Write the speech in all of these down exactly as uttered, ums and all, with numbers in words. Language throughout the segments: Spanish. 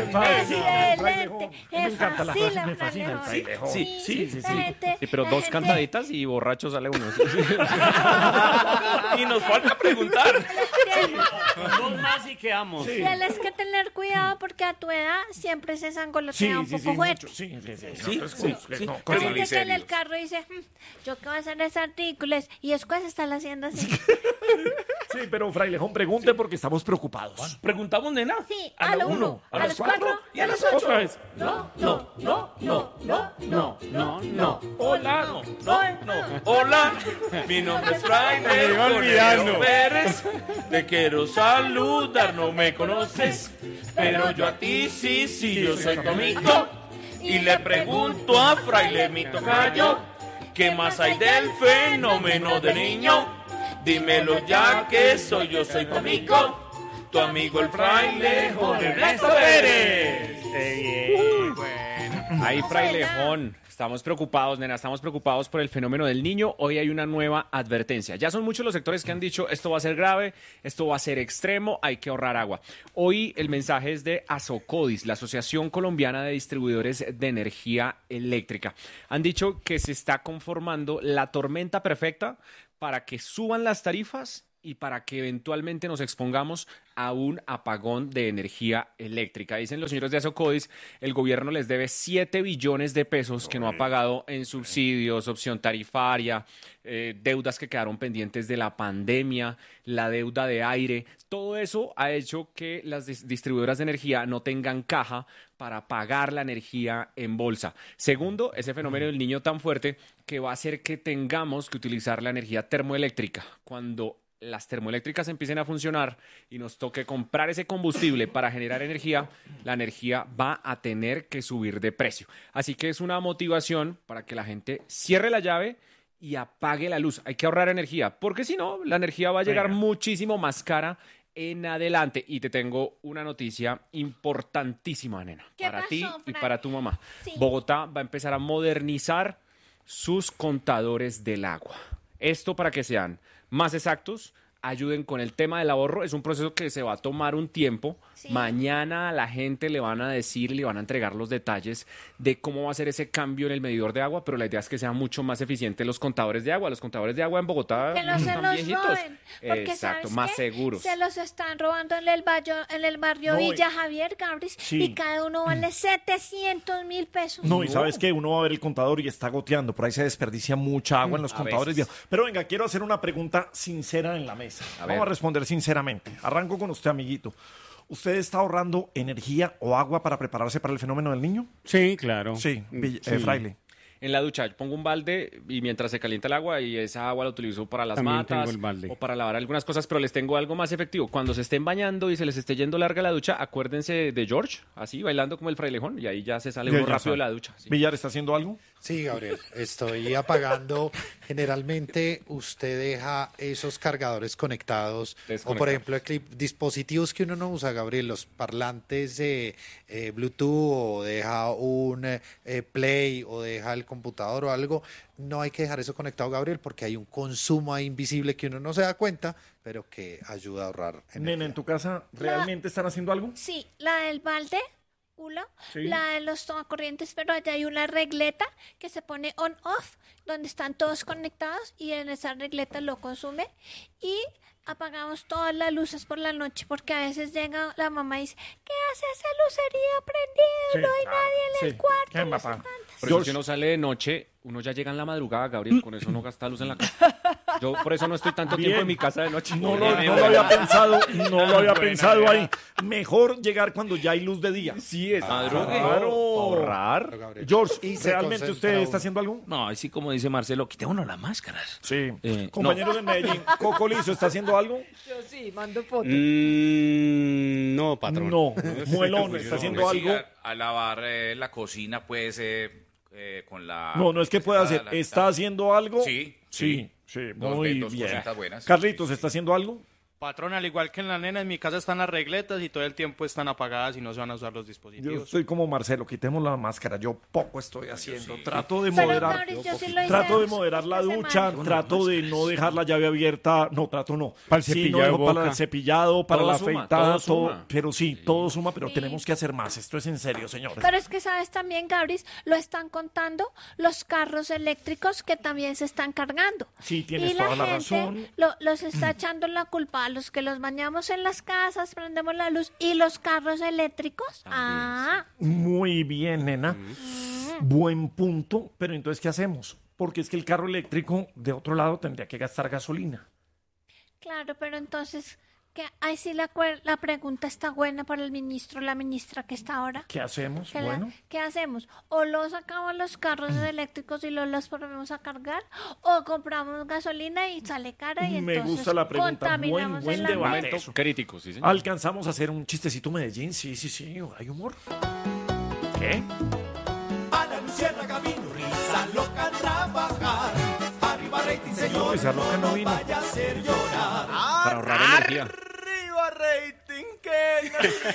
Excelente. Me encanta la frase, me fascina el frailejón. Sí, sí, sí, sí. Sí, pero dos cantaditas y borracho sale uno. Y nos falta preguntar. Dos más y quedamos. Tienes que tener cuidado porque a tu edad siempre se sangolotea un poco fuerte. Sí, sí, sí. Sí, sí, sí. Hay gente que en el carro dice, "Hmm, yo qué voy a hacer esos artículos", y después están haciendo así. Sí, pero frailejón, pregunte porque estamos preocupados. ¿Preguntamos, nena? Sí, A a la lo uno, uno, a a las las cuatro cuatro y a las ocho. Otra vez. No, no, no, no, no, no, no, no. Hola, no, no, no. Hola, mi nombre es Fraile Jorge Pérez. Te quiero saludar, no me conoces, pero yo a ti sí, sí, yo soy tu amigo. Y le pregunto a Fraile mi tocayo, ¿qué más hay del fenómeno de niño? Dímelo ya que soy yo, soy tu amigo, tu amigo el fraile Jorge Ernesto Pérez. Bien. Bueno. Ahí, frailejón. Estamos preocupados, nena, estamos preocupados por el fenómeno del niño. Hoy hay una nueva advertencia. Ya son muchos los sectores que han dicho esto va a ser grave, esto va a ser extremo, hay que ahorrar agua. Hoy el mensaje es de Asocodis, la Asociación Colombiana de Distribuidores de Energía Eléctrica. Han dicho que se está conformando la tormenta perfecta para que suban las tarifas y para que eventualmente nos expongamos a un apagón de energía eléctrica. Dicen los señores de Asocodis, el gobierno les debe siete billones de pesos que no ha pagado en subsidios, opción tarifaria, eh, deudas que quedaron pendientes de la pandemia, la deuda de aire. Todo eso ha hecho que las dis- distribuidoras de energía no tengan caja para pagar la energía en bolsa. Segundo, ese fenómeno del niño tan fuerte que va a hacer que tengamos que utilizar la energía termoeléctrica. Cuando las termoeléctricas empiecen a funcionar y nos toque comprar ese combustible para generar energía, la energía va a tener que subir de precio. Así que es una motivación para que la gente cierre la llave y apague la luz. Hay que ahorrar energía, porque si no, la energía va a llegar Venga. muchísimo más cara en adelante. Y te tengo una noticia importantísima, nena, ¿Qué para pasó, ti y Fran? para tu mamá. Sí. Bogotá va a empezar a modernizar sus contadores del agua. Esto para que sean más exactos, ayuden con el tema del ahorro. Es un proceso que se va a tomar un tiempo. Sí. Mañana a la gente le van a decir, le van a entregar los detalles de cómo va a ser ese cambio en el medidor de agua, pero la idea es que sean mucho más eficientes los contadores de agua. Los contadores de agua en Bogotá Que no se están los viejitos. roben, porque Exacto, ¿sabes más qué? seguros. Se los están robando en el barrio, en el barrio No, y- Villa Javier Gabris, Sí. y cada uno vale setecientos mil pesos. No, y sabes que uno va a ver el contador y está goteando, por ahí se desperdicia mucha agua en los a contadores. veces. de- Pero venga, quiero hacer una pregunta sincera en la mesa. A Vamos ver. a responder sinceramente. Arranco con usted, amiguito. ¿Usted está ahorrando energía o agua para prepararse para el fenómeno del niño? Sí, claro. Sí, Vill- Sí. eh, Fraile. En la ducha pongo un balde y mientras se calienta el agua y esa agua la utilizo para las También matas tengo el balde. o para lavar algunas cosas, pero les tengo algo más efectivo. Cuando se estén bañando y se les esté yendo larga la ducha, acuérdense de George, así bailando como el frailejón y ahí ya se sale Ya, uno ya rápido de está. la ducha. sí. ¿Villar está haciendo algo? Sí, Gabriel, estoy apagando. Generalmente usted deja esos cargadores conectados o, por Desconectados. ejemplo, eclip- dispositivos que uno no usa, Gabriel, los parlantes de eh, Bluetooth o deja un eh, eh, Play o deja el computador o algo. No hay que dejar eso conectado, Gabriel, porque hay un consumo ahí invisible que uno no se da cuenta, pero que ayuda a ahorrar energía. Nena, ¿en tu casa realmente están haciendo algo? Sí, la del balde, uno, Sí. la de los tomacorrientes, pero allá hay una regleta que se pone on-off, donde están todos conectados y en esa regleta lo consume y apagamos todas las luces por la noche porque a veces llega la mamá y dice, ¿qué hace esa lucería prendida? Sí, No hay claro, nadie en el sí. cuarto. ¿Qué no sé papá? cuántas". Por eso si uno sale de noche, uno ya llega en la madrugada, Gabriel, con eso no gasta luz en la casa. Yo por eso no estoy tanto Bien. tiempo en mi casa de noche. No lo, no lo había pensado, no lo había pensado ahí. Mejor llegar cuando ya hay luz de día. Sí, es Madrugue. Claro. ahorrar. Gabriel. George, Y se ¿realmente concentra usted uno. está haciendo algo? No, así como dice Marcelo, quitémonos las máscaras. Sí. Eh, Compañeros de Medellín, Coco Lizo, ¿está haciendo algo? Yo sí, mando fotos. Mm, no, patrón. No. Muelón, ¿está haciendo Pues sí, algo? a, a lavar eh, la cocina, pues, eh, eh, con la... No, no es que pueda la- hacer. la- ¿Está haciendo algo? Sí, Sí, sí, Dos, muy dos bien. cositas buenas. Carlitos, Sí, sí. ¿está haciendo algo? Patrón, al igual que en la nena, en mi casa están las regletas y todo el tiempo están apagadas y no se van a usar los Yo dispositivos. estoy como Marcelo, quitemos la máscara. Yo poco estoy haciendo. Trato de Pero, moderar. Gabriel, yo sí lo hice Trato de esta moderar la ducha, semana. trato de no dejar la llave abierta, no, trato no. Para el Sí, cepillado no de dejo para boca. el cepillado, para Todo la suma, afeitada, todo todo, suma. pero sí, todo suma, pero Sí. tenemos que hacer más. Esto es en serio, señores. Pero es que sabes también, Gabriel, lo están contando los carros eléctricos que también se están cargando. Sí, tienes y la toda la gente razón. lo- los está echando la culpa a los que los bañamos en las casas, prendemos la luz y los carros eléctricos. Ah, Muy bien, nena. Buen punto, pero entonces, ¿qué hacemos? Porque es que el carro eléctrico, de otro lado, tendría que gastar gasolina. claro, pero entonces, que ahí sí la, cuer- la pregunta está buena para el ministro, la ministra que está ahora. ¿Qué hacemos? ¿Qué, la- Bueno, ¿qué hacemos? ¿O los sacamos los carros eléctricos y los, los ponemos a cargar? ¿O compramos gasolina y sale cara y me entonces gusta la pregunta. Buen, contaminamos buen el debate. ambiente? Eso. Crítico, sí, señor. Alcanzamos a hacer un chistecito Medellín. Sí, sí, sí. Hay humor. ¿Qué? A la luciérnaga vino risa loca a trabajar. Arriba rating, señor, Risa Loca no vino. vaya a hacer llorar. Para ahorrar energía. Arriba rating, que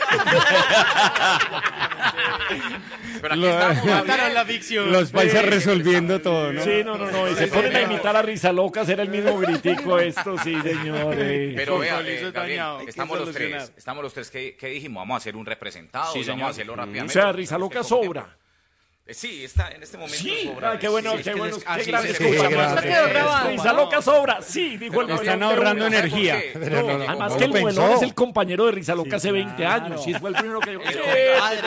Pero aquí estamos, Gabriel. Mataron la ficción. Los paisas resolviendo todo, ¿no? Sí, no, no, no. Y se ponen a imitar a Risa Loca, hacer el mismo gritico esto, sí, señores. Pero vea, Controlizo eh, Gabriel, dañado, hay que estamos los solucionar. tres, estamos los tres que, que dijimos, vamos a hacer un representado, Sí, y vamos señor. a hacerlo O rápidamente. sea, porque Risa tenemos Loca que poco sobra. tiempo. Eh, Sí, está en este momento Sí, sobra. ah, qué bueno, Sí, qué es que bueno, les- qué así gran se escucha, escucha más. más. quedó grabado. Risa Loca sobra, sí, dijo el Pero Están noventa y uno. ahorrando ¿Sabe por energía. qué? Pero no, no, Además ¿cómo que el pensó? Buenón es el compañero de Risa Loca hace veinte claro. años, sí, fue el primero que yo... Pero- Sí,